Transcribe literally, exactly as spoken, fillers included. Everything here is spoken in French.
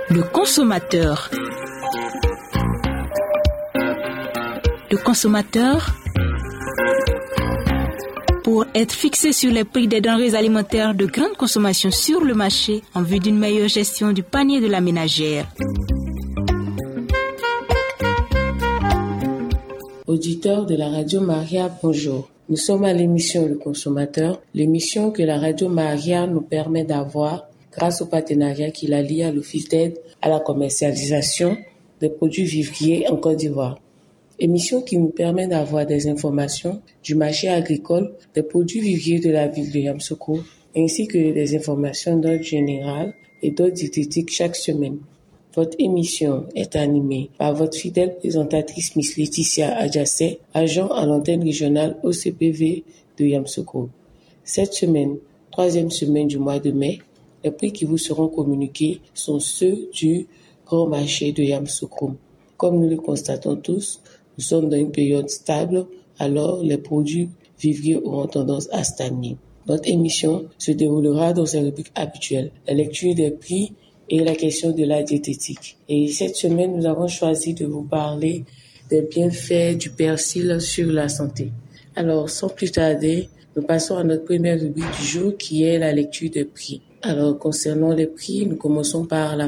Le consommateur. Le consommateur, pour être fixé sur les prix des denrées alimentaires de grande consommation sur le marché en vue d'une meilleure gestion du panier de la ménagère. Auditeurs de la Radio Maria, bonjour. Nous sommes à l'émission Le Consommateur, l'émission que la Radio Maria nous permet d'avoir grâce au partenariat qu'il a lié à l'Office d'aide à la commercialisation des produits vivriers en Côte d'Ivoire. Émission qui nous permet d'avoir des informations du marché agricole, des produits vivriers de la ville de Yamoussoukro, ainsi que des informations d'ordre général et d'ordre diététique chaque semaine. Votre émission est animée par votre fidèle présentatrice Miss Laetitia Adjassé, agent à l'antenne régionale O C P V de Yamoussoukro. Cette semaine, troisième semaine du mois de mai, les prix qui vous seront communiqués sont ceux du grand marché de Yamoussoukro. Comme nous le constatons tous, nous sommes dans une période stable, alors les produits vivriers auront tendance à stagner. Notre émission se déroulera dans ses rubriques habituelles, la lecture des prix et la question de la diététique. Et cette semaine, nous avons choisi de vous parler des bienfaits du persil sur la santé. Alors, sans plus tarder, nous passons à notre première rubrique du jour qui est la lecture des prix. Alors, concernant les prix, nous commençons par la